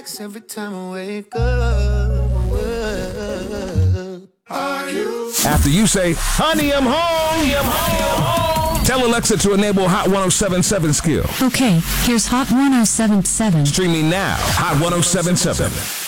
sex every time I wake up. Are you? After you say, honey, I'm home. Tell Alexa to enable Hot 1077 skill. Okay, here's Hot 1077. Streaming now, Hot 1077.